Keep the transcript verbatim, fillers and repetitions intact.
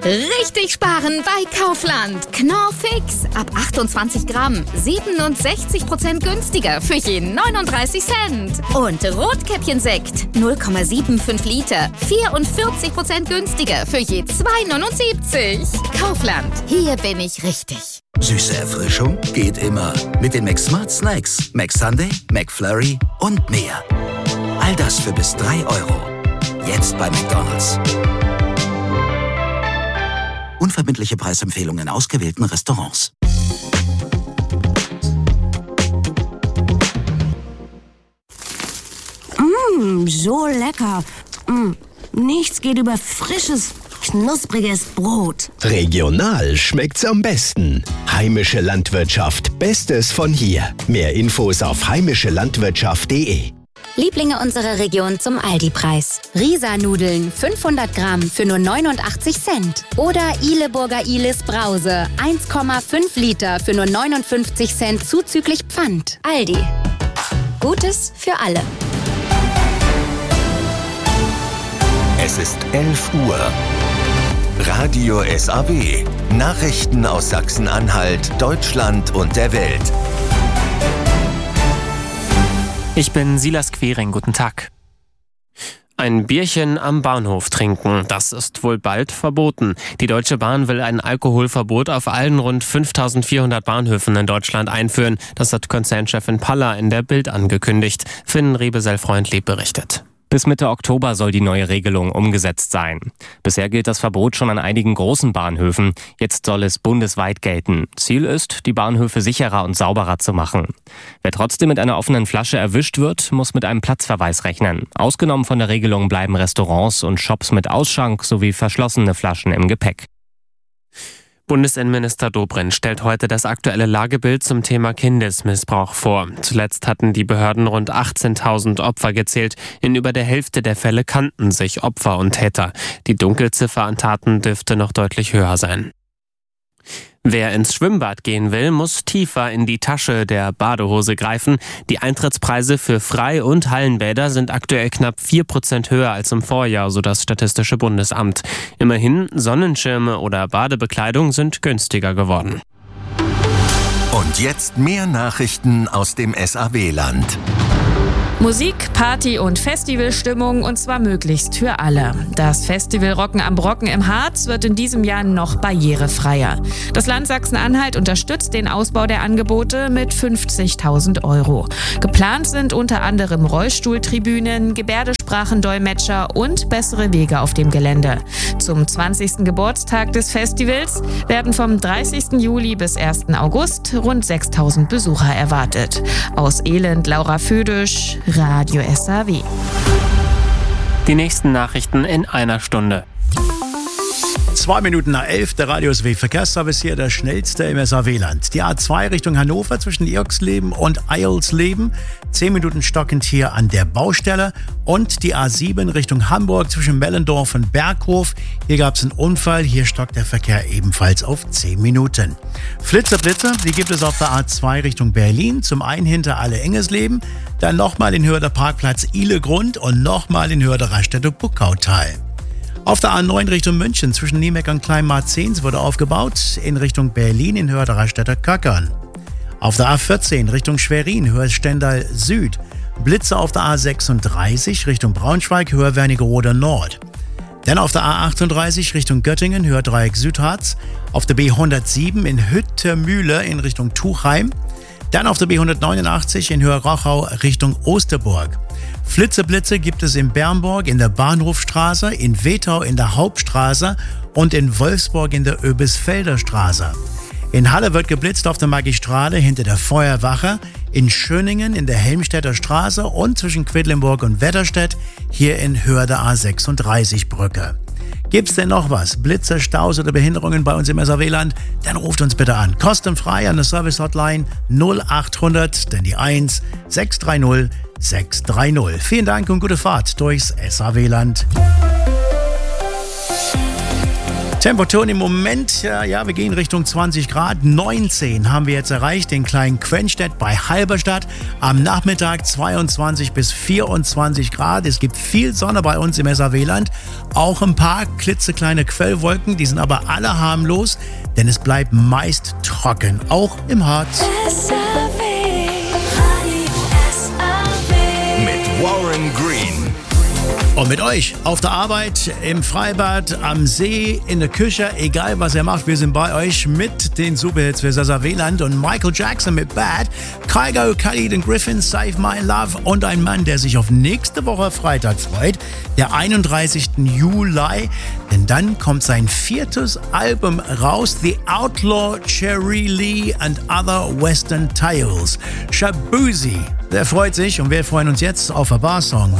Richtig sparen bei Kaufland. Knorr Fix. Ab achtundzwanzig Gramm. siebenundsechzig Prozent günstiger für je neununddreißig Cent. Und Rotkäppchen-Sekt. null Komma fünfundsiebzig Liter. vierundvierzig Prozent günstiger für je zwei neunundsiebzig. Kaufland. Hier bin ich richtig. Süße Erfrischung geht immer. Mit den McSmart Snacks. McSunday, McFlurry und mehr. All das für bis drei Euro. Jetzt bei McDonald's. Unverbindliche Preisempfehlungen in ausgewählten Restaurants. Mmm, so lecker. Mm, nichts geht über frisches, knuspriges Brot. Regional schmeckt's am besten. Heimische Landwirtschaft, Bestes von hier. Mehr Infos auf heimische landwirtschaft punkt de. Lieblinge unserer Region zum Aldi-Preis. Risa-Nudeln fünfhundert Gramm für nur neunundachtzig Cent. Oder Ihleburger Ihles Brause eins Komma fünf Liter für nur neunundfünfzig Cent zuzüglich Pfand. Aldi. Gutes für alle. Es ist elf Uhr. Radio S A W. Nachrichten aus Sachsen-Anhalt, Deutschland und der Welt. Ich bin Silas Quering, guten Tag. Ein Bierchen am Bahnhof trinken, das ist wohl bald verboten. Die Deutsche Bahn will ein Alkoholverbot auf allen rund fünftausendvierhundert Bahnhöfen in Deutschland einführen. Das hat Konzernchefin Paller in der Bild angekündigt. Finn Rebesel-Freundlieb berichtet. Bis Mitte Oktober soll die neue Regelung umgesetzt sein. Bisher gilt das Verbot schon an einigen großen Bahnhöfen. Jetzt soll es bundesweit gelten. Ziel ist, die Bahnhöfe sicherer und sauberer zu machen. Wer trotzdem mit einer offenen Flasche erwischt wird, muss mit einem Platzverweis rechnen. Ausgenommen von der Regelung bleiben Restaurants und Shops mit Ausschank sowie verschlossene Flaschen im Gepäck. Bundesinnenminister Dobrindt stellt heute das aktuelle Lagebild zum Thema Kindesmissbrauch vor. Zuletzt hatten die Behörden rund achtzehntausend Opfer gezählt. In über der Hälfte der Fälle kannten sich Opfer und Täter. Die Dunkelziffer an Taten dürfte noch deutlich höher sein. Wer ins Schwimmbad gehen will, muss tiefer in die Tasche der Badehose greifen. Die Eintrittspreise für Frei- und Hallenbäder sind aktuell knapp vier Prozent höher als im Vorjahr, so das Statistische Bundesamt. Immerhin, Sonnenschirme oder Badebekleidung sind günstiger geworden. Und jetzt mehr Nachrichten aus dem S A W-Land. Musik, Party und Festivalstimmung, und zwar möglichst für alle. Das Festival Rocken am Brocken im Harz wird in diesem Jahr noch barrierefreier. Das Land Sachsen-Anhalt unterstützt den Ausbau der Angebote mit fünfzigtausend Euro. Geplant sind unter anderem Rollstuhltribünen, Gebärdensprachendolmetscher und bessere Wege auf dem Gelände. Zum zwanzigsten Geburtstag des Festivals werden vom dreißigsten Juli bis ersten August rund sechstausend Besucher erwartet. Aus Elend, Laura Födisch, Radio S A W. Die nächsten Nachrichten in einer Stunde. Zwei Minuten nach elf, der Radio S A W Verkehrsservice hier, der schnellste im S A W-Land. Die A zwei Richtung Hannover zwischen Irksleben und Eilsleben. Zehn Minuten stockend hier an der Baustelle. Und die A sieben Richtung Hamburg zwischen Mellendorf und Berghof. Hier gab es einen Unfall. Hier stockt der Verkehr ebenfalls auf zehn Minuten. Flitzer, Blitzer, die gibt es auf der A zwei Richtung Berlin. Zum einen hinter Alle-Engesleben. Dann nochmal in Höhe der Parkplatz Ihlegrund und nochmal in Höhe der Raststätte Buckautal. Auf der A neun Richtung München zwischen Niemeck und Kleinmarzens wurde aufgebaut. In Richtung Berlin in Höhe der Raststätte Köckern. Auf der A vierzehn Richtung Schwerin, Höhe Stendal Süd. Blitze auf der A sechsunddreißig Richtung Braunschweig, Höhe Wernigerode Nord. Dann auf der A achtunddreißig Richtung Göttingen, Höhe Dreieck Südharz. Auf der B hundertsieben in Hüttemühle in Richtung Tuchheim. Dann auf der B hundertneunundachtzig in Höhe Rauchau Richtung Osterburg. Flitzeblitze gibt es in Bernburg in der Bahnhofstraße, in Wetau in der Hauptstraße und in Wolfsburg in der Oebisfelder Straße. In Halle wird geblitzt auf der Magistrale hinter der Feuerwache, in Schöningen in der Helmstedter Straße und zwischen Quedlinburg und Wetterstedt hier in Höhe der A sechsunddreißig Brücke. Gibt's denn noch was? Blitze, Staus oder Behinderungen bei uns im S A W-Land? Dann ruft uns bitte an. Kostenfrei an der Service-Hotline null achthundert, denn die eins sechs drei null sechs drei null. Vielen Dank und gute Fahrt durchs S A W-Land. Temperaturen im Moment, ja, ja, wir gehen Richtung zwanzig Grad. neunzehn haben wir jetzt erreicht, den kleinen Quenstedt bei Halberstadt. Am Nachmittag zweiundzwanzig bis vierundzwanzig Grad. Es gibt viel Sonne bei uns im S A W-Land. Auch ein paar klitzekleine Quellwolken, die sind aber alle harmlos, denn es bleibt meist trocken, auch im Harz. Mit Warren Green. Und mit euch auf der Arbeit, im Freibad, am See, in der Küche, egal was ihr macht, wir sind bei euch mit den Superhits für S A W-Land und Michael Jackson mit Bad, Kygo, Khalid und Griffin, Save My Love und ein Mann, der sich auf nächste Woche Freitag freut, der einunddreißigsten Juli, denn dann kommt sein viertes Album raus, The Outlaw, Cherry Lee and Other Western Tales. Shabuzi, der freut sich und wir freuen uns jetzt auf ein Bar-Song.